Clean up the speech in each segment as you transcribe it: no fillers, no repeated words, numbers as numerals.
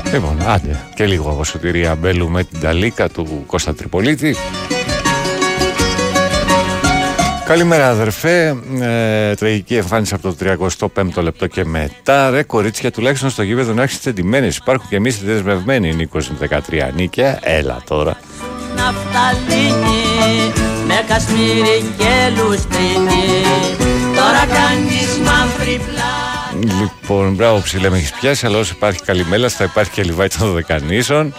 Λοιπόν, άντε και λίγο από σωτηρία Μπέλου με την ταλίκα του Κώστα Τριπολίτη. Καλημέρα αδερφέ, τραγική εμφάνιση από το 35ο λεπτό και μετά. Ρε κορίτσια, τουλάχιστον στο γήπεδο να έχεις τεντημένες. Υπάρχουν και εμείς δεσμευμένοι, Νίκος με 13 νίκια. Έλα τώρα. Ναυταλίνη, με Κασμίρι και Λουστρίνη, τώρα κάνεις μαύρη πλάτη. Λοιπόν, μπράβο ψηλέ με έχεις πιάσει, αλλά όσο υπάρχει Καλημέλας θα υπάρχει και Λιβάη των Δωδεκανήσων.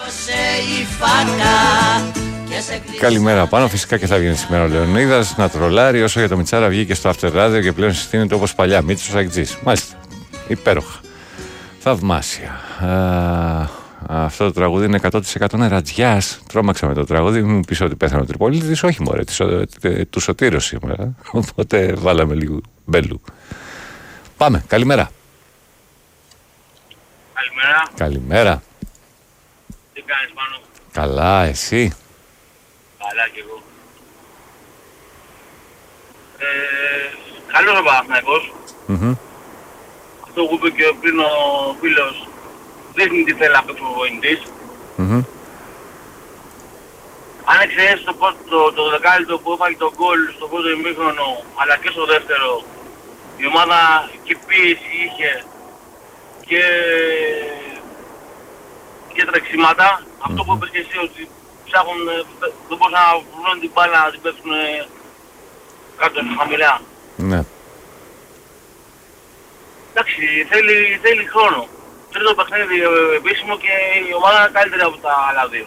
Καλημέρα πάνω, φυσικά και θα βγαίνει σήμερα ο Λεωνίδας να τρολάρει, όσο για το Μιτσάρα βγήκε στο After Radio και πλέον συστήνεται όπως παλιά. Μίτσος Αγκτζής. Μάλιστα. Υπέροχα. Θαυμάσια. Αυτό το τραγούδι είναι 100% νερατζιάς. Τρόμαξα με το τραγούδι. Μου πεις ότι πέθανε ο Τριπολίτης. Όχι, μωρέ, του Σωτήρος σήμερα. Οπότε βάλαμε λίγο Μπέλου. Πάμε. Καλημέρα. Καλημέρα. Καλημέρα. Τι κάνεις πάνω? Καλά, εσύ? Καλά κι εγώ. Καλός ο Παναθηναϊκός. Αυτό που είπε και πριν ο φίλος, δείχνει τι θέλει να παίξει ο βοηθητής. Αν εξαιρέσεις το δεκάλεπτο που έφαγε το γκολ στο πρώτο ημίχρονο, αλλά και στο δεύτερο, η ομάδα και πίεση είχε και τρεξίματα. Αυτό που είπες και εσύ, ότι ψάχνουν, δεν μπορούν να βρουν την μπάλα να την πέφτουν κάτω χαμηλά. Ναι. Εντάξει, θέλει χρόνο. Τρίτο παιχνίδι επίσημο και η ομάδα είναι καλύτερη από τα άλλα δύο.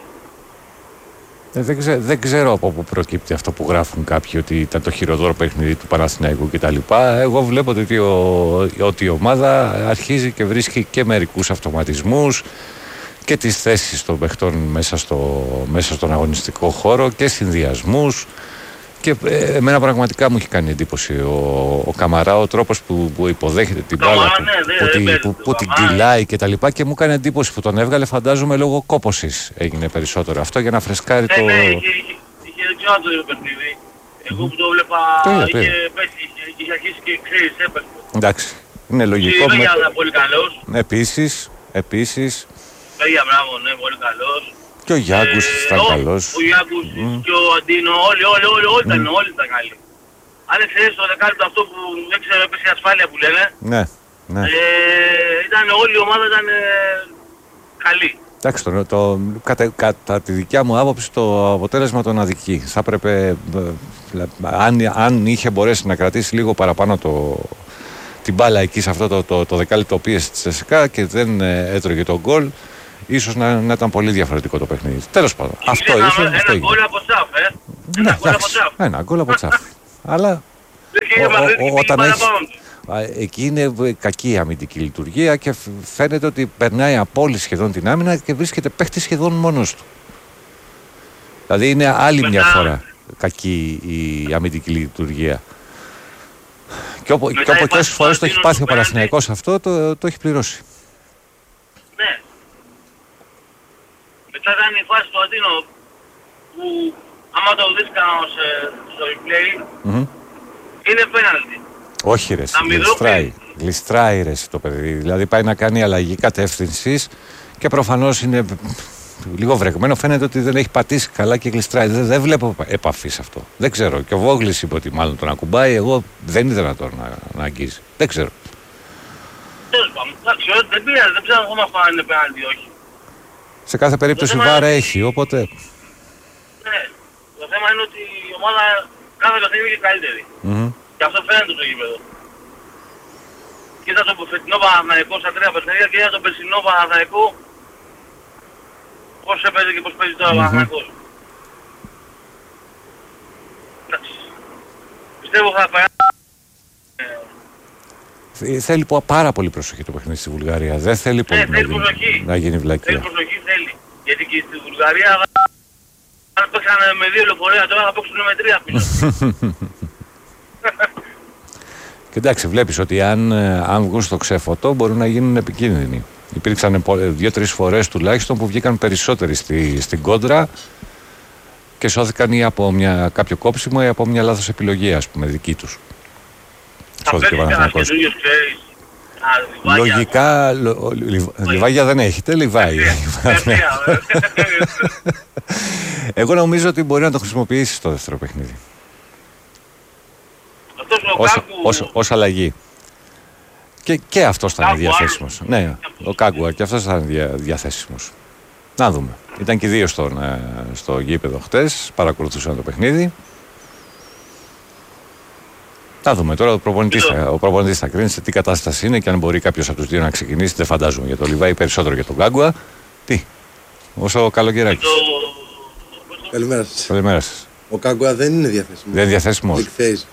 Δεν ξέρω από πού προκύπτει αυτό που γράφουν κάποιοι ότι ήταν το χειρότερο παιχνίδι του Παναθηναϊκού κτλ. Εγώ βλέπω ότι η ομάδα αρχίζει και βρίσκει και μερικούς αυτοματισμούς και τις θέσεις των παιχτών μέσα στον αγωνιστικό χώρο και συνδυασμούς. Και εμένα πραγματικά μου έχει κάνει εντύπωση ο Καμαρά, ο τρόπος που υποδέχεται την μπάλα, που την κυλάει και τα λοιπά, και μου έκανε εντύπωση που τον έβγαλε, φαντάζομαι λόγω κόπωσης έγινε περισσότερο αυτό, για να φρεσκάρει το... Ναι, είχε δεξιό το παιχνίδι. Εγώ που το βλέπα είχε πέσει, είχε αρχίσει και ξέρεις, έπαιξε. Εντάξει, είναι λογικό. Ο Βέγια ήταν πολύ καλός. Επίσης. Βέγια, μπράβο, ναι, πολύ καλός. Και ο Γιάνγκους ήταν καλός. Ο Γιάνγκους και ο Αντίνο, όλοι ήταν καλοί. Αν εξαιρέσεις το δεκάλεπτο αυτό που δεν ξέρω, έπεσε η ασφάλεια που λένε. Ναι. Όλη η ομάδα ήταν καλή. Εντάξει, κατά τη δικιά μου άποψη το αποτέλεσμα τον αδικεί. Θα έπρεπε, αν είχε μπορέσει να κρατήσει λίγο παραπάνω την μπάλα εκεί σε αυτό το δεκάλεπτο πίεση της ΕΣΚΑ και δεν έτρωγε τον γκολ, ίσως να ήταν πολύ διαφορετικό το παιχνίδι. Τέλος πάντων. Αυτό ήρθε. Ένα γκολ από τσάφ, Ένα γκολ από τσάφ. Αλλά όταν έχει. Εκεί είναι κακή η αμυντική λειτουργία και φαίνεται ότι περνάει από όλη σχεδόν την άμυνα και βρίσκεται παίχτη σχεδόν μόνος του. Δηλαδή είναι άλλη μια φορά κακή η αμυντική λειτουργία. Και όσες φορές το έχει πάθει ο Παναθηναϊκός αυτό, το έχει πληρώσει. Ναι. Μετά ήταν η φάση του Αντίνο που άμα το δεις στο replay είναι πέναλτι. Όχι ρε, γλιστράει ρε το παιδί. Δηλαδή πάει να κάνει αλλαγή κατεύθυνσης και προφανώς είναι λίγο βρεγμένο. Φαίνεται ότι δεν έχει πατήσει καλά και γλιστράει. Δεν βλέπω επαφή σε αυτό. Δεν ξέρω. Και ο Βόγλης είπε ότι μάλλον τον ακουμπάει. Εγώ δεν είδα να τον να αγγίζει. Δεν ξέρω. Τέλος πάντων. Εντάξει, δεν πειράζει. Δεν ξέρω ακόμα αν είναι πέναλτι ή όχι. Σε κάθε περίπτωση βάρα έχει, οπότε... Ναι. Το θέμα είναι ότι η ομάδα κάθε παιχνίδι είναι καλύτερη. Και αυτό φαίνεται στο γήπεδο. Κοίτα το φετινό Παναθηναϊκό στα 3 παιχνίδια και είδα το περσινό Παναθηναϊκό πώς έπαιζε και πώς παίζει τώρα ο Παναθηναϊκός. Πιστεύω θα περάσει. Θέλει πάρα πολύ προσοχή το παιχνίδι στη Βουλγαρία. Δεν θέλει πολύ να γίνει βλακεία. Θέλει προσοχή, θέλει. Γιατί και στη Βουλγαρία αν παίξανε με 2 λεωφορεία τώρα θα παίξουν με 3 πίσω. Και εντάξει, βλέπεις ότι αν βγουν στο ξέφωτο μπορούν να γίνουν επικίνδυνοι. Υπήρξαν 2-3 φορές τουλάχιστον που βγήκαν περισσότεροι στην κόντρα και σώθηκαν ή από κάποιο κόψιμο ή από μια λάθος επιλογή, ας πούμε, δική τους. Θα παίξει κανένας καινούργιος, ξέρεις. Λογικά, Λιβάγια δεν έχετε, Λιβάη. Εγώ νομίζω ότι μπορεί να το χρησιμοποιήσει στο δεύτερο παιχνίδι. Ως αλλαγή. Και αυτός θα είναι διαθέσιμος. Ναι, ο Κάγκουα και αυτός θα είναι διαθέσιμος. Να δούμε. Ήταν και οι δύο στο γήπεδο χτες, παρακολουθούσαν το παιχνίδι. Να δούμε τώρα, ο προπονητής θα κρίνει σε τι κατάσταση είναι και αν μπορεί κάποιος από τους δύο να ξεκινήσει. Δεν φαντάζομαι για το Λιβάη, περισσότερο για τον Κάγκουα. Τι, όσο Καλογεράκης. Καλημέρα σας. Ο Κάγκουα δεν είναι διαθέσιμος. Δεν είναι διαθέσιμος.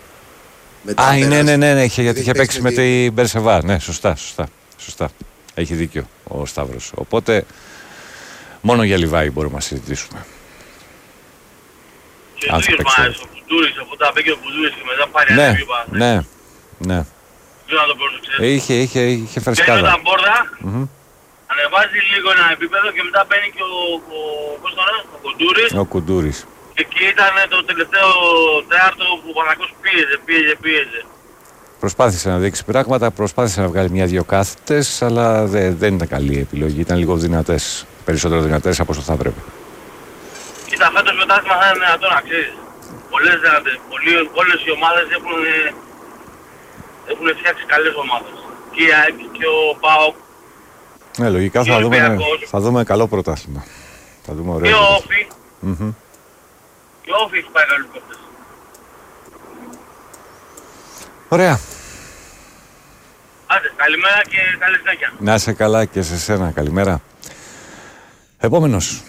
Ναι, γιατί είχε παίξει με την Μπερσεβά. Ναι, σωστά. Έχει δίκιο ο Σταύρος. Οπότε μόνο για Λιβάη μπορούμε να συζητήσουμε. Και ο Κουντούρης, αφού τα παίξει ο Κουντούρης και μετά πάρει ένα ναι. Δεν να το πρόσεξες. Είχε φρεσκάδα. Και μετά μπόρδα, ανεβάζει λίγο ένα επίπεδο και μετά μπαίνει και ο Κουντούρης. Και εκεί ήταν το τελευταίο τέταρτο που ο Παναθηναϊκός πίεζε. Προσπάθησε να δείξει πράγματα, προσπάθησε να βγάλει μια-δυο κάθετες, αλλά δεν ήταν καλή η επιλογή. Ήταν λίγο δυνατές, περισσότερο δυνατές από όσο θα έπρεπε. Κοίτα, φέτος μετάθυμα θα είναι δυνατό να ξέρεις. Όλες οι ομάδες έχουν φτιάξει καλές ομάδες. Και η ΑΕΚ και ο ΠΑΟΚ. Ναι, λογικά θα δούμε καλό πρωτάθλημα. Θα δούμε ωραίο. Και ο Όφη. Και ο Όφη έχει πάει καλούς παίκτες. Ωραία. Άντε, καλημέρα και καλή συνέχεια. Να είσαι καλά και σε σένα. Καλημέρα. Επόμενος.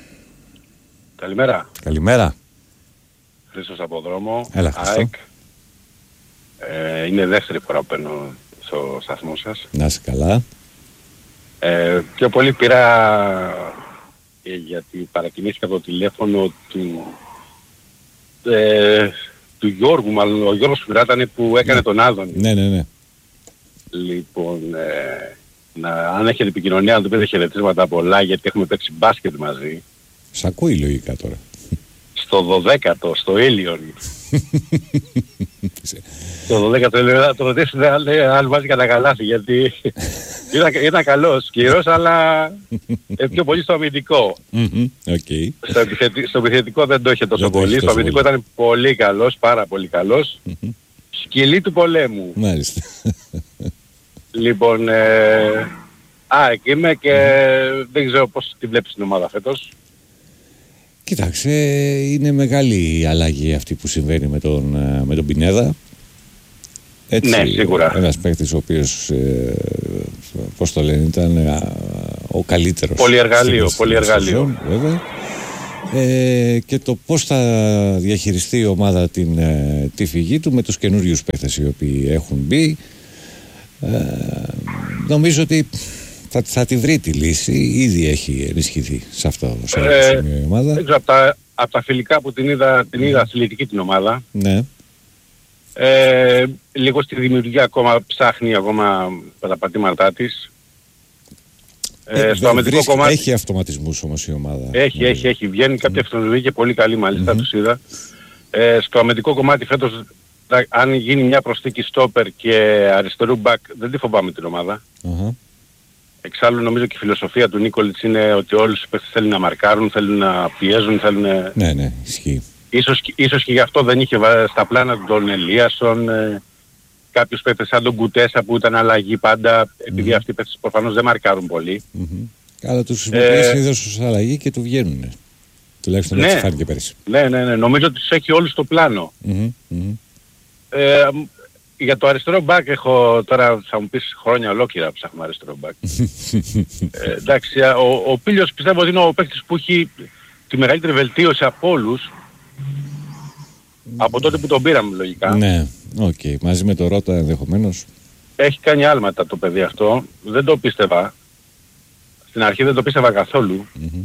Καλημέρα. Χρήστος από δρόμο. Έλα, Χρήστο. ΑΕΚ. Είναι δεύτερη φορά που παίρνω στο σταθμό σας. Να είσαι καλά. Πιο πολύ πήρα γιατί παρακινήθηκα από το τηλέφωνο του Γιώργου, μάλλον ο Γιώργος Φυράτανε που έκανε τον Άδωνη. Ναι. Λοιπόν, αν έχετε επικοινωνία, να του πείτε χαιρετίσματα πολλά, γιατί έχουμε παίξει μπάσκετ μαζί. Σ' ακούει λογικά τώρα. Στο 12ο, στο Ήλιον. Το 12ο, το ρωτήσετε αν βάζει κατά καλάθι, γιατί ήταν καλός, σκληρός, αλλά πιο πολύ στο αμυντικό. Στο επιθετικό δεν το είχε τόσο πολύ, στο αμυντικό ήταν πολύ καλός, πάρα πολύ καλός. Σκυλή του πολέμου. Μάλιστα. Λοιπόν, εκεί είμαι και δεν ξέρω πώς τη βλέπεις την ομάδα φέτος. Κοίταξε, είναι μεγάλη η αλλαγή αυτή που συμβαίνει με τον Πινέδα. Έτσι, ναι, σίγουρα. Ένας παίκτης ο οποίος, πώς το λένε, ήταν ο καλύτερος. Πολύ εργαλείο. Βέβαια. Και το πώς θα διαχειριστεί η ομάδα τη φυγή του με τους καινούριους παίκτες οι οποίοι έχουν μπει. Νομίζω ότι θα τη βρει τη λύση. Ήδη έχει ενισχυθεί σε αυτό το σημείο η ομάδα. Δεν ξέρω, από τα φιλικά που την είδα αθλητική την ομάδα. Ναι. Λίγο στη δημιουργία ακόμα ψάχνει ακόμα τα πατήματά της. Στο αμυντικό κομμάτι... Έχει αυτοματισμούς όμως η ομάδα. Έχει. Βγαίνει κάποια αυτοματισμή και πολύ καλή μάλιστα, τους είδα. Στο αμυντικό κομμάτι φέτος, αν γίνει μια προσθήκη στόπερ και αριστερού μπακ, δεν τη φοβάμαι την ομάδα. Εξάλλου νομίζω και η φιλοσοφία του Νίκολιτς είναι ότι όλους τους παίκτες θέλουν να μαρκάρουν, θέλουν να πιέζουν, θέλουν... Ναι, ισχύει. Ίσως και γι' αυτό δεν είχε στα πλάνα τον Ελίασον, κάποιους παίκτες σαν τον Κουτέσα που ήταν αλλαγή πάντα, επειδή αυτοί οι παίκτες προφανώς δεν μαρκάρουν πολύ. Αλλά τους χρησιμοποιήσει είδος ως αλλαγή και του βγαίνουν. Τουλάχιστον έτσι φάνηκε πέρυσι. Ναι, νομίζω ότι τους έχει όλους στο πλάνο. Για το αριστερό μπακ έχω τώρα, θα μου πεις, χρόνια ολόκληρα ψάχνουμε αριστερό μπακ. Εντάξει, ο Πίλιος πιστεύω ότι είναι ο παίκτης που έχει τη μεγαλύτερη βελτίωση από όλους. Από τότε που τον πήραμε λογικά. Ναι, μαζί με το Ρώτα ενδεχομένως. Έχει κάνει άλματα το παιδί αυτό. Δεν το πίστευα. Στην αρχή δεν το πίστευα καθόλου.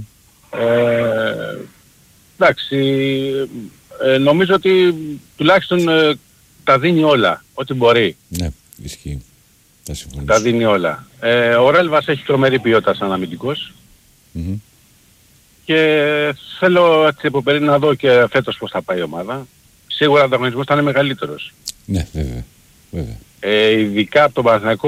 Εντάξει, νομίζω ότι τουλάχιστον τα δίνει όλα, ό,τι μπορεί. Ναι, ισχύει. Τα δίνει όλα. Ο Ρέλβας έχει τρομερή ποιότητα σαν αμυντικός. Και θέλω έτσι από περίπου να δω και φέτος πώς θα πάει η ομάδα. Σίγουρα ο ανταγωνισμός θα είναι μεγαλύτερος. Ναι, βέβαια. ειδικά από τον Παναθηναϊκό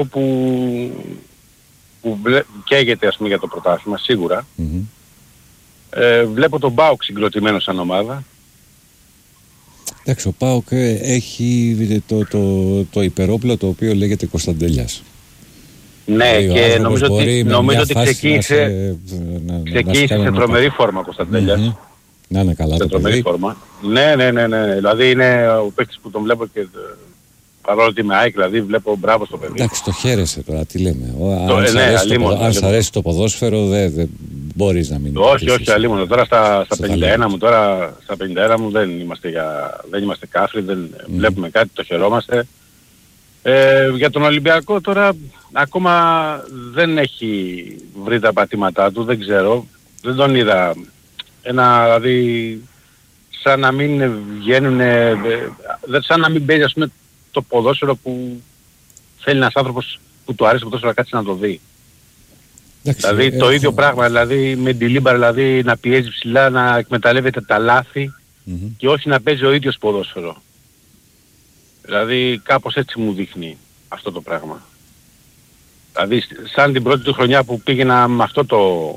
που καίγεται ας πούμε για το πρωτάθλημα σίγουρα. Βλέπω τον ΠΑΟΚ συγκροτημένο σαν ομάδα. Εντάξει, ο ΠΑΟΚ έχει το υπερόπλο το οποίο λέγεται Κωνσταντέλιας. Ναι, και νομίζω ότι ξεκίνησε σε τρομερή φόρμα ο Κωνσταντέλιας. Να είναι καλά το τρομερή φόρμα. Ναι. Δηλαδή είναι ο παίκτης που τον βλέπω και παρόλο ότι είμαι ΑΕΚ, δηλαδή βλέπω μπράβο στο παιδί. Εντάξει, το χαίρεσαι τώρα, τι λέμε. Αν σ' αρέσει το ποδόσφαιρο δεν μπορείς να μην... Όχι, αλλήμον. Τώρα στα 51 μου δεν είμαστε κάφροι, δεν βλέπουμε κάτι, το χαιρόμαστε. Για τον Ολυμπιακό τώρα ακόμα δεν έχει βρει τα πατήματά του, δεν ξέρω. Δεν τον είδα. Δηλαδή σαν να μην βγαίνουν, σαν να μην παίζει ας πούμε το ποδόσφαιρο που θέλει ένας άνθρωπος που του αρέσει το ποδόσφαιρο να κάτσει να το δει. Δηλαδή το ίδιο πράγμα, δηλαδή με την Λίμπα, δηλαδή να πιέζει ψηλά, να εκμεταλλεύεται τα λάθη και όχι να παίζει ο ίδιος ποδόσφαιρο. Δηλαδή κάπως έτσι μου δείχνει αυτό το πράγμα. Δηλαδή σαν την πρώτη του χρονιά που πήγαινα με αυτό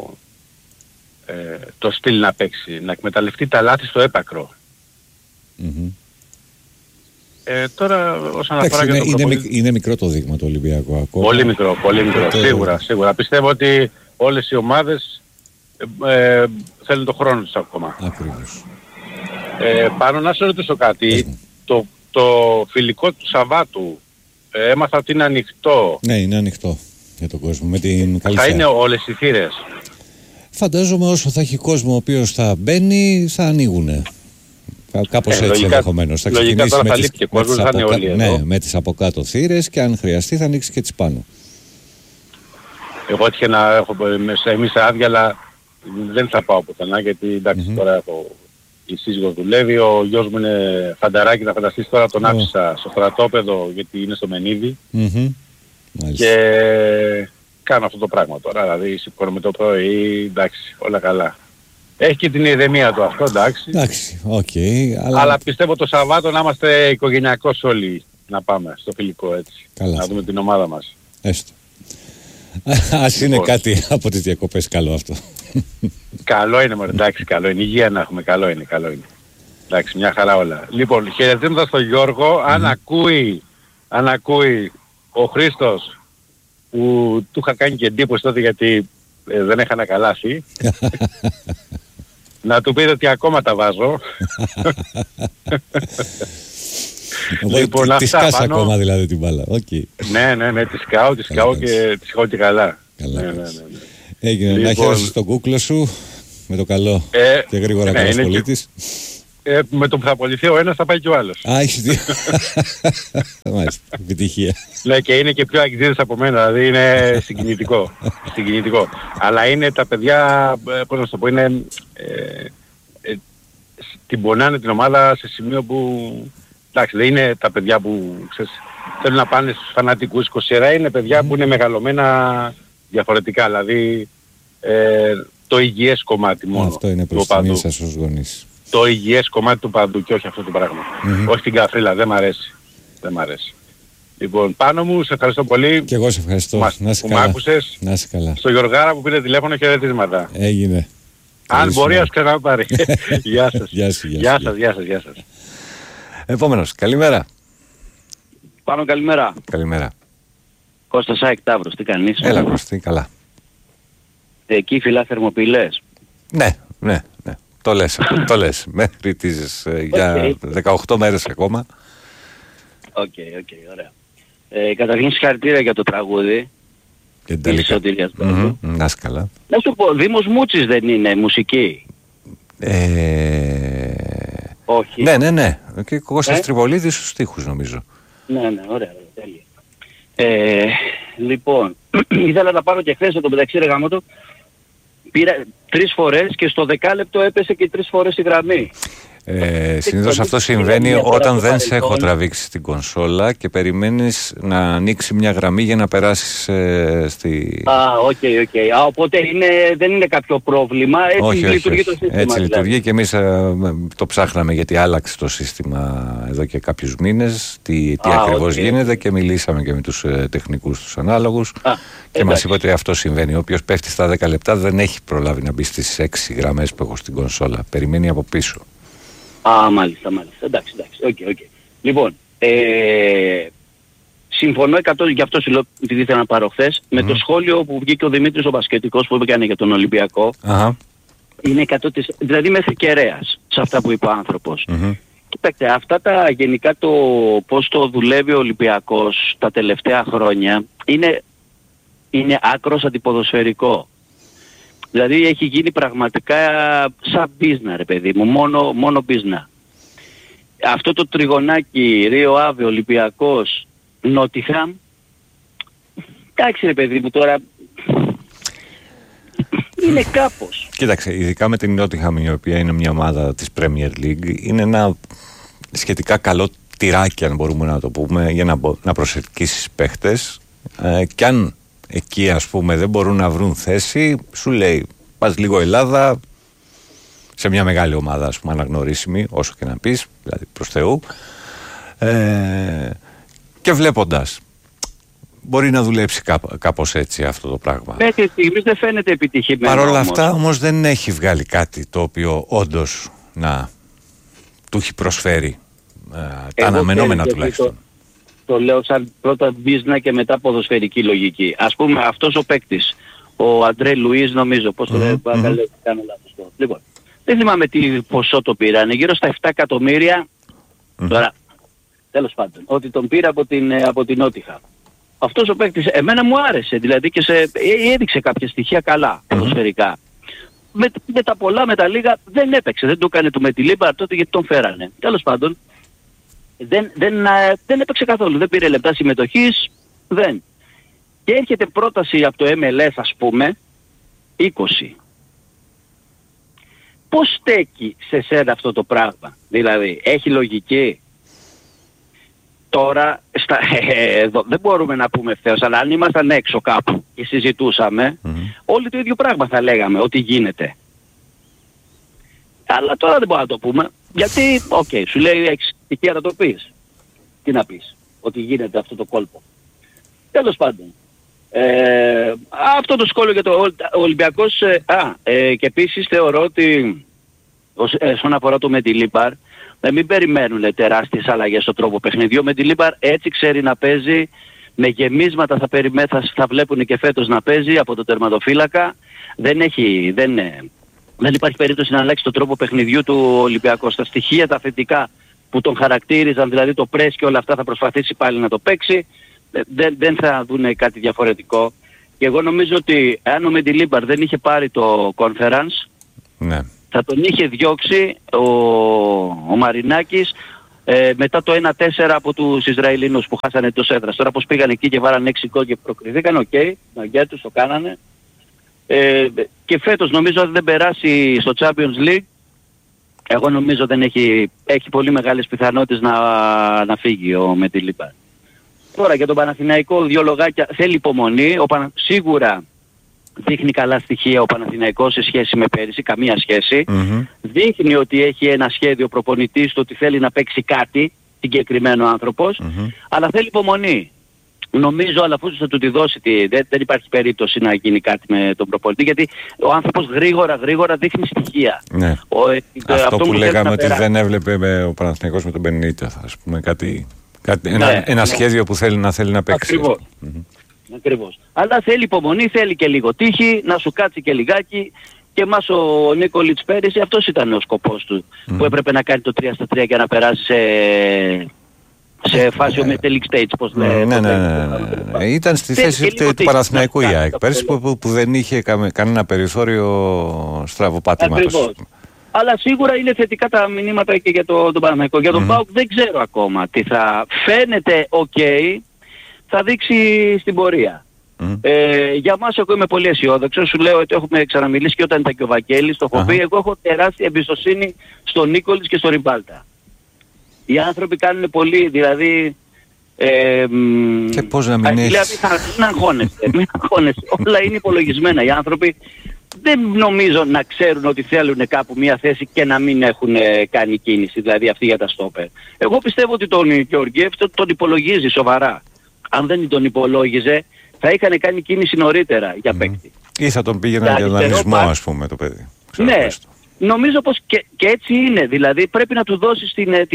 το στυλ να παίξει, να εκμεταλλευτεί τα λάθη στο έπακρο. Τώρα όσον αφορά για είναι μικρό το δείγμα το Ολυμπιακό ακόμα. Πολύ μικρό, σίγουρα. Πιστεύω ότι όλες οι ομάδες θέλουν το χρόνο τους ακόμα. Ακριβώς. Πάνω να σε ρωτήσω κάτι. Το φιλικό του Σαββάτου έμαθα ότι είναι ανοιχτό. Ναι, είναι ανοιχτό για τον κόσμο. Με την θα είναι όλες οι θύρες. Φαντάζομαι όσο θα έχει κόσμο ο οποίος θα μπαίνει θα ανοίγουνε. Κάπως έτσι ενδεχομένως. Θα ξεκινήσει με τις από κάτω θύρες και αν χρειαστεί θα ανοίξει και τις πάνω. Εγώ έτυχε να έχω εμείς άδεια, αλλά δεν θα πάω πουθενά γιατί εντάξει τώρα έχω... Η σύζυγος δουλεύει, ο γιος μου είναι φανταράκι, να φανταστείς τώρα τον άφησα στο στρατόπεδο γιατί είναι στο Μενίδη και κάνω αυτό το πράγμα τώρα, δηλαδή σηκώνομαι το πρωί, εντάξει, όλα καλά. Έχει και την ηρεμία του αυτό, εντάξει. Αλλά πιστεύω το Σαββάτο να είμαστε οικογενειακώς όλοι να πάμε στο φιλικό έτσι, να δούμε την ομάδα μας. Έστω. Ας είναι κάτι από τις διακοπές καλό αυτό. Καλό είναι μωρέ, εντάξει, καλό είναι. Υγεία να έχουμε, καλό είναι. Εντάξει, μια χαρά όλα. Λοιπόν, χαιρετίζοντας στον Γιώργο, αν ακούει ο Χρήστος που του είχα κάνει και εντύπωση τότε γιατί δεν έχανα καλάσει, να του πείτε ότι ακόμα τα βάζω. Λοιπόν, τη σκάς ακόμα δηλαδή την μπάλα. Ναι, τη σκάω και καλά. Έγινε, να χαίρεσαι στον κούκλο σου με το καλό και γρήγορα καλός πολίτης. Με το που θα απολυθεί ο ένας θα πάει και ο άλλος. Έχεις δει. Μάλιστα, επιτυχία. Ναι, και είναι και πιο αγγλίδες από μένα, δηλαδή είναι συγκινητικό. Αλλά είναι τα παιδιά, πώς να σου το πω, είναι... την πονάνε την ομάδα σε σημείο που... Εντάξει, δεν είναι τα παιδιά που θέλουν να πάνε στους φανατικούς 20, είναι παιδιά που είναι μεγαλωμένα διαφορετικά, δηλαδή το υγιές κομμάτι μόνο. Αυτό είναι προς τιμή σας ως γονείς. Το υγιές κομμάτι του παντού και όχι αυτό το πράγμα. Όχι την καφρίλα, δεν μ' αρέσει. Λοιπόν, Πάνο μου, σε ευχαριστώ πολύ. Και εγώ σε ευχαριστώ. Που μ' άκουσες. Να είσαι καλά. Στο Γιωργάρα που πήρε τηλέφωνο, χαιρετίσματα. Έγινε. Αν μπορεί ας ξαναπάρει. Γεια σας. Γεια σας. Επόμενος, καλημέρα. Πάνο, καλημέρα. Καλημέρα. Κώστας ΑΕΚ Ταύρος, τι κάνεις? Έλα Κώστη, καλά. Εκεί φυλά θερμοπυλές. Ναι. Το λες. Μέχρι τις για 18 μέρες ακόμα. Οκ, ωραία. Καταρχήν συγχαρητήρια για το τραγούδι. Και την τελικά. Να είσαι καλά. Να σου πω, Δήμος Μούτσης δεν είναι μουσική? Όχι. Ναι. Και ο Κώστας Τριβολίδης στους στίχους νομίζω. Ναι, ωραία, τέλεια. Λοιπόν, ήθελα να πάρω και χθες το μεταξύ ρε γαμώτο. Πήρα 3 φορές και στο 10 λεπτό έπεσε και 3 φορές η γραμμή. Συνήθως αυτό συμβαίνει όταν δεν σε έχω τραβήξει στην κονσόλα και περιμένεις να ανοίξει μια γραμμή για να περάσεις στη... οκ. Οπότε δεν είναι κάποιο πρόβλημα, έτσι λειτουργεί το σύστημα. Έτσι λειτουργεί και εμείς το ψάχναμε γιατί άλλαξε το σύστημα εδώ και κάποιους μήνες, τι ακριβώς γίνεται, και μιλήσαμε και με τους τεχνικούς τους ανάλογους και μας είπε ότι αυτό συμβαίνει. Όποιος πέφτει στα 10 λεπτά δεν έχει προλάβει να μπει στις 6 γραμμές που έχω στην κονσόλα, περιμένει από πίσω. Μάλιστα. Εντάξει. Οκ. Λοιπόν, συμφωνώ 100%, γι' αυτό σου λέω, επειδή ήθελα να πάρω χθες, με το σχόλιο που βγήκε ο Δημήτρης ο μπασκετικός που έκανε για τον Ολυμπιακό. Είναι 100%, δηλαδή μέχρι κεραίας σε αυτά που είπε ο άνθρωπος. Κοιτάξτε, αυτά τα γενικά το πώς το δουλεύει ο Ολυμπιακός τα τελευταία χρόνια είναι άκρος αντιποδοσφαιρικό. Δηλαδή έχει γίνει πραγματικά σαν μπίζνα, ρε παιδί μου, μόνο μπίζνα. Αυτό το τριγωνάκι Ρίο Άβε, Ολυμπιακός, Νότιχαμ, εντάξει ρε παιδί μου τώρα, είναι κάπως. Κοίταξε, ειδικά με την Νότιχαμ, η οποία είναι μια ομάδα της Premier League, είναι ένα σχετικά καλό τυράκι, αν μπορούμε να το πούμε, για να προσελκύσεις παίχτες, και αν εκεί ας πούμε δεν μπορούν να βρουν θέση, σου λέει πας λίγο Ελλάδα σε μια μεγάλη ομάδα, ας πούμε, αναγνωρίσιμη, όσο και να πεις, δηλαδή προς Θεού, και βλέποντας μπορεί να δουλέψει κάπως έτσι αυτό το πράγμα. Μέχρι στιγμής δεν φαίνεται επιτυχημένο. Παρ' όλα αυτά όμως δεν έχει βγάλει κάτι το οποίο όντως να του έχει προσφέρει τα αναμενόμενα τουλάχιστον. Το λέω σαν πρώτα μπίζνα και μετά ποδοσφαιρική λογική. Ας πούμε αυτός ο παίκτης, ο Αντρέ Λουίς νομίζω, πώς το λέω, κάνω λάθος. Λοιπόν, δεν θυμάμαι τι ποσό το πήρανε, γύρω στα 7 εκατομμύρια, τώρα, τέλος πάντων, ότι τον πήρα από την Νότιχα. Αυτός ο παίκτης εμένα μου άρεσε, δηλαδή και έδειξε κάποια στοιχεία καλά, ποδοσφαιρικά. Με τα πολλά, με τα λίγα δεν έπαιξε, δεν το έκανε του με τη Λίμπαρ τότε γιατί τον φέρανε. Τέλος πάντων, δεν έπαιξε καθόλου, δεν πήρε λεπτά συμμετοχής, δεν. Και έρχεται πρόταση από το MLS, ας πούμε, 20. Πώς στέκει σε σένα αυτό το πράγμα, δηλαδή έχει λογική? Τώρα εδώ δεν μπορούμε να πούμε ευθέως, αλλά αν ήμασταν έξω κάπου και συζητούσαμε, όλοι το ίδιο πράγμα θα λέγαμε, ότι γίνεται. Αλλά τώρα δεν μπορούμε να το πούμε, γιατί, σου λέει έχεις στοιχεία να το πεις. Τι να πεις, ότι γίνεται αυτό το κόλπο. Τέλος πάντων, αυτό το σχόλιο για το Ολυμπιακός, και επίσης θεωρώ ότι όσον αφορά το Μεντιλίμπαρ, να μην περιμένουν τεράστιες αλλαγές στο τρόπο παιχνιδιού. Με τη Λίμπαρ έτσι ξέρει να παίζει, με γεμίσματα θα βλέπουν και φέτος να παίζει από το τερματοφύλακα. Δεν υπάρχει περίπτωση να αλλάξει το τρόπο παιχνιδιού του Ολυμπιακού. Στα στοιχεία τα θετικά που τον χαρακτήριζαν, δηλαδή το πρες και όλα αυτά, θα προσπαθήσει πάλι να το παίξει. Δεν θα δουν κάτι διαφορετικό. Και εγώ νομίζω ότι αν ο Μεντιλίμπαρ δεν είχε πάρει το conference, ναι, θα τον είχε διώξει ο Μαρινάκης μετά το 1-4 από τους Ισραηλινούς που χάσανε εκτός έδρας. Τώρα πως πήγαν εκεί και βάλαν 6 γκολ και προκριθήκαν, μαγιά τους το κάνανε. Και φέτος νομίζω ότι δεν περάσει στο Champions League, εγώ νομίζω δεν έχει πολύ μεγάλες πιθανότητες να φύγει ο Μεντιλίμπαρ. Τώρα για τον Παναθηναϊκό 2 λογάκια, θέλει υπομονή, σίγουρα δείχνει καλά στοιχεία ο Παναθηναϊκός σε σχέση με πέρυσι, καμία σχέση. Δείχνει ότι έχει ένα σχέδιο προπονητής του, ότι θέλει να παίξει κάτι, συγκεκριμένο άνθρωπος, αλλά θέλει υπομονή. Νομίζω, αλλά αφού θα του τη δώσει, δεν υπάρχει περίπτωση να γίνει κάτι με τον προπονητή, γιατί ο άνθρωπος γρήγορα δείχνει στοιχεία. Ναι. Αυτό που λέγαμε ότι δεν έβλεπε ο Παναθηναϊκός με τον Μπενίτα, ας πούμε, ένα σχέδιο που θέλει να παίξει. Ακριβώς. Αλλά θέλει υπομονή, θέλει και λίγο τύχη, να σου κάτσει και λιγάκι. Και εμάς ο Νίκολιτς πέρυσι αυτός ήταν ο σκοπός του, που έπρεπε να κάνει το 3-3 και να περάσει σε φάση με telling stage, πώς λέμε. Ναι. Ήταν στη θέση του Παναθηναϊκού η ΑΕΚ πέρυσι που δεν είχε κανένα περιθώριο στραβοπάτηματος. Ακριβώς. Αλλά σίγουρα είναι θετικά τα μηνύματα και για τον Παναθηναϊκό. Για τον ΠΑΟΚ δεν ξέρω ακόμα τι θα φαίνεται. Θα δείξει στην πορεία. Για μας εγώ είμαι πολύ αισιόδοξος. Σου λέω ότι έχουμε ξαναμιλήσει και όταν ήταν και ο Βαγγέλης, το έχω πει. Εγώ έχω τεράστια εμπιστοσύνη στον Νίκολης και στον Ριμπάλτα. Οι άνθρωποι κάνουν πολύ, δηλαδή... και πώς να μην έχεις... Μην αγχώνεσαι, όλα είναι υπολογισμένα. Οι άνθρωποι δεν νομίζω να ξέρουν ότι θέλουν κάπου μια θέση και να μην έχουν κάνει κίνηση, δηλαδή αυτή για τα στόπερ. Εγώ πιστεύω ότι τον Γεωργιέφ τον υπολογίζει σοβαρά. Αν δεν τον υπολόγιζε θα είχαν κάνει κίνηση νωρίτερα για παίκτη. Ή θα τον πήγαιναν για δανεισμό, ας πούμε, το παιδί. Ναι, νομίζω πως και έτσι είναι. Δηλαδή πρέπει να του δώσεις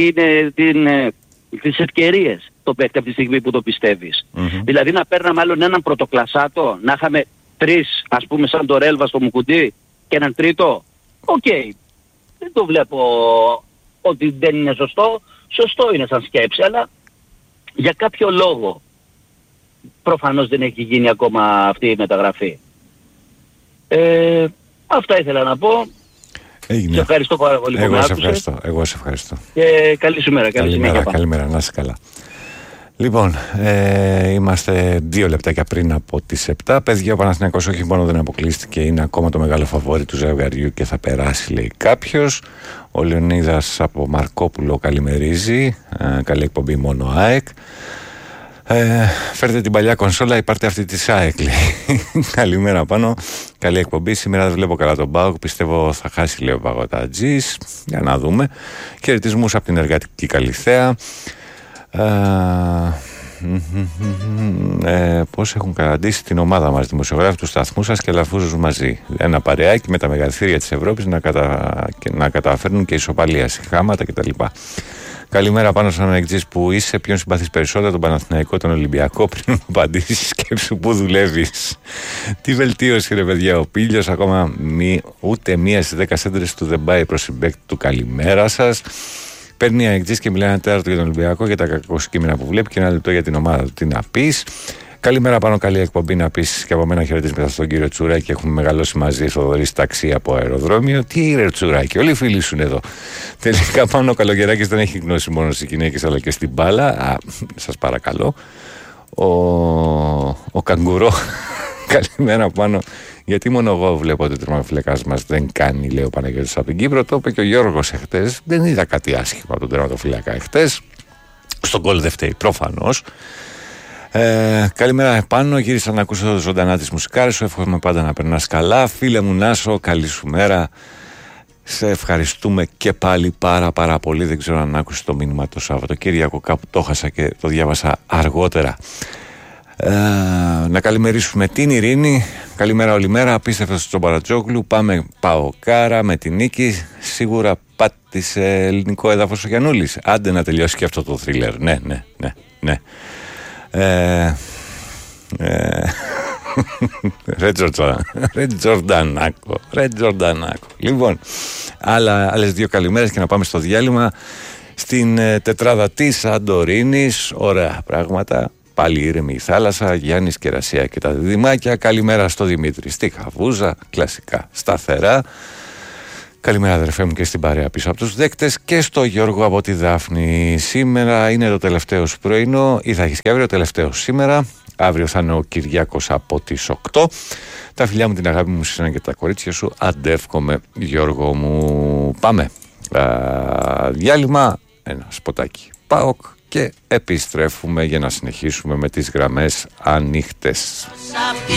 τις ευκαιρίες το παίκτη από τη στιγμή που το πιστεύεις. Δηλαδή να παίρναμε άλλον έναν πρωτοκλασσάτο, να είχαμε 3 ας πούμε σαν το Ρέλβα στο Μουκουντί και έναν τρίτο. Οκ. Δεν το βλέπω ότι δεν είναι σωστό. Σωστό είναι σαν σκέψη, αλλά για κάποιο λόγο προφανώς δεν έχει γίνει ακόμα αυτή η μεταγραφή. Αυτά ήθελα να πω. Έγινε. Σε ευχαριστώ πάρα πολύ που με άκουσες. Εγώ σε ευχαριστώ. Και καλή σου μέρα. Καλημέρα, να είσαι καλά. Λοιπόν, είμαστε 2 λεπτάκια πριν από τις 7. Παιδιά, ο Παναθηναϊκός όχι μόνο δεν αποκλείστηκε, είναι ακόμα το μεγάλο φαβόρι του ζευγαριού και θα περάσει, λέει κάποιος. Ο Λεωνίδας από Μαρκόπουλο καλημερίζει. Καλή εκπομπή, μόνο ΑΕΚ. Φέρτε την παλιά κονσόλα, υπάρχει αυτή τη ΑΕΚ, λέει. Καλημέρα πάνω. Καλή εκπομπή. Σήμερα δεν βλέπω καλά τον ΠΑΟΚ. Πιστεύω θα χάσει, λέει ο Παγωτατζής. Για να δούμε. Χαιρετισμούς από την Εργατική Καλυθέα. Πώς έχουν καταντήσει την ομάδα μας δημοσιογράφοι του σταθμού σας και λαφούζουν μαζί. Ένα παρεάκι με τα μεγαθύρια της Ευρώπης να καταφέρνουν και ισοπαλία, συγχάματα κτλ. Καλημέρα πάνω σαν ανεκτζής που είσαι. Ποιον συμπαθείς περισσότερο, τον Παναθηναϊκό, τον Ολυμπιακό? Πριν μου απαντήσεις, σκέψου που δουλεύεις. Τι βελτίωση, ρε παιδιά. Ο Πίλιος ακόμα ούτε μία στις 10 σέντρες του δεν πάει προς συμπαίκτη του. Καλημέρα σας. Παίρνει ανεκτζής και μιλάει ένα τέταρτο για τον Ολυμπιακό, για τα κακοσκήμενα που βλέπει και 1 λεπτό για την ομάδα του. Τι να πεις? Καλημέρα πάνω, καλή εκπομπή να πεις και από μένα χαιρετίσματα στον κύριο Τσουράκη. Έχουμε μεγαλώσει μαζί, Θοδωρής ταξί από αεροδρόμιο. Τι ρε Τσουράκη, όλοι οι φίλοι σου είναι εδώ. Τελικά πάνω ο Καλογεράκης δεν έχει γνώση μόνο στις γυναίκες αλλά και στην μπάλα. Σας παρακαλώ. Ο Καγκουρό. Καλημέρα πάνω. Γιατί μόνο εγώ βλέπω ότι ο τερματοφύλακας μας δεν κάνει, λέει ο Παναγιώτης από την Κύπρο. Το είπε και ο Γιώργος εχθές. Δεν είδα κάτι άσχημα από τον τερματοφύλακα εχθές. Στον γκολ δεν φταίει προφανώς. Καλημέρα επάνω, γύρισα να ακούσω ζωντανά τις μουσικάρες σου. Εύχομαι πάντα να περνάς καλά. Φίλε μου Νάσο, καλή σου μέρα. Σε ευχαριστούμε και πάλι πάρα πολύ. Δεν ξέρω αν άκουσες το μήνυμα το Σαββατοκύριακο, κάπου το χάσα και το διάβασα αργότερα. Να καλημερίσουμε την Ειρήνη. Καλημέρα όλη μέρα. Απίστευτο στον Παρατζόγλου. Πάμε Παοκάρα με την νίκη. Σίγουρα πάτησε ελληνικό έδαφος ο Γιαννούλης. Άντε να τελειώσει και αυτό το θρίλερ. Ναι. Ρε Τζορντανάκο. Λοιπόν, άλλες 2 καλημέρες και να πάμε στο διάλειμμα. Στην τετράδα της Σαντορίνης. Ωραία πράγματα. Πάλι ήρεμη η θάλασσα, Γιάννης Κερασία και τα διδυμάκια. Καλημέρα στο Δημήτρη στη Χαβούζα, κλασικά σταθερά. Καλημέρα αδερφέ μου και στην παρέα πίσω από τους δέκτες και στο Γιώργο από τη Δάφνη. Σήμερα είναι το τελευταίο σου πρωινό ή θα έχεις και αύριο τελευταίο σήμερα. Αύριο θα είναι ο Κυριάκος από τις 8. Τα φιλιά μου, την αγάπη μου σε και τα κορίτσια σου. Αντεύχομαι Γιώργο μου. Πάμε. Διάλειμμα, ένα σποτάκι ΠΑΟΚ και επιστρέφουμε για να συνεχίσουμε με τις γραμμές ανοιχτές.